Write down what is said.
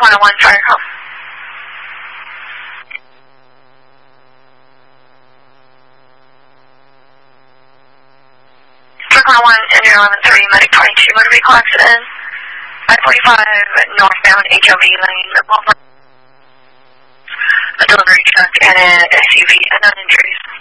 101 fire call. Truck 101, engine 11-3, medic 22, motor vehicle accident. 545 northbound HOV lane. A delivery truck and an SUV and none injuries.